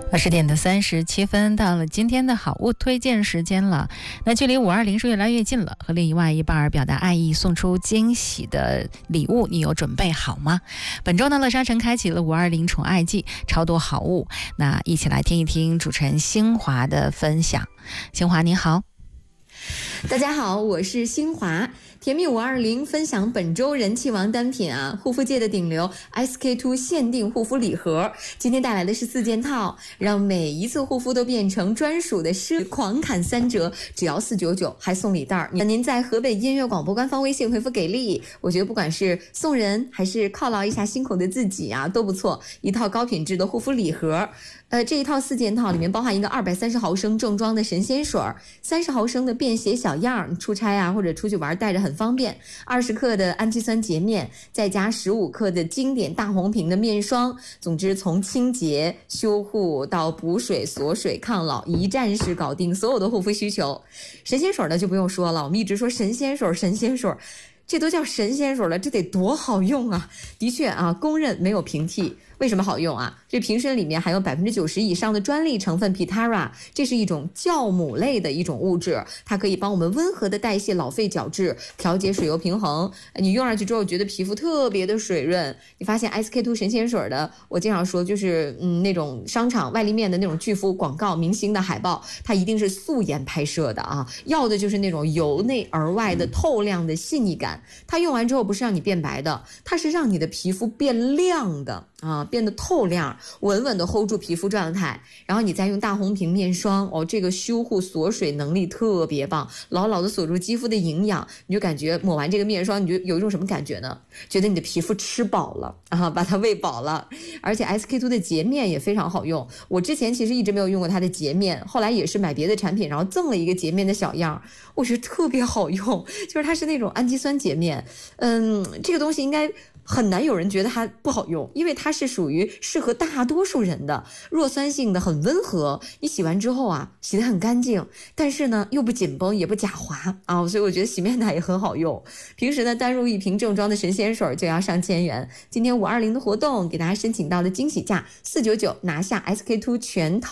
20:37，到了今天的好物推荐时间了。那距离520是越来越近了，和另外一半表达爱意，送出惊喜的礼物，你有准备好吗？本周呢，乐沙城开启了520宠爱季，超多好物。那一起来听一听主持人新华的分享。新华你好。 大家好，我是新华。甜蜜520分享本周人气王单品啊，护肤界的顶流 SK-II 限定护肤礼盒。今天带来的是4件套，让每一次护肤都变成专属的诗，狂砍3折，只要499，还送礼袋。您在河北音乐广播官方微信回复给力，我觉得不管是送人还是犒劳一下辛苦的自己啊，都不错。一套高品质的护肤礼盒。这一套4件套里面包含一个230毫升正装的神仙水，30毫升的便携小样，出差啊或者出去玩带着很方便，20克的氨基酸洁面，再加15克的经典大红瓶的面霜。总之从清洁修护到补水锁水抗老，一站式搞定所有的护肤需求。神仙水呢就不用说了，我们一直说神仙水神仙水，这都叫神仙水了，这得多好用啊！的确啊，公认没有平替。为什么好用啊？这瓶身里面含有90%以上的专利成分 Pitara， 这是一种酵母类的一种物质，它可以帮我们温和的代谢老废角质，调节水油平衡。你用上去之后觉得皮肤特别的水润。你发现 SK-II 神仙水的，我经常说就是那种商场外立面的那种巨幅广告明星的海报，它一定是素颜拍摄的啊，要的就是那种由内而外的透亮的细腻感。它用完之后不是让你变白的，它是让你的皮肤变亮的啊，变得透亮，稳稳的 hold 住皮肤状态。然后你再用大红瓶面霜，这个修护锁水能力特别棒，牢牢的锁住肌肤的营养。你就感觉抹完这个面霜，你就有一种什么感觉呢？觉得你的皮肤吃饱了啊，把它喂饱了。而且 SK-II 的洁面也非常好用，我之前其实一直没有用过它的洁面，后来也是买别的产品，然后赠了一个洁面的小样，我觉得特别好用，就是它是那种氨基酸洁面。这个东西应该很难有人觉得它不好用，因为它是属于适合大多数人的，弱酸性的，很温和，你洗完之后啊，洗得很干净，但是呢又不紧绷也不假滑啊，所以我觉得洗面奶也很好用。平时呢单入一瓶正装的神仙水就要上千元，今天520的活动给大家申请到了惊喜价499，拿下 SK-II 全套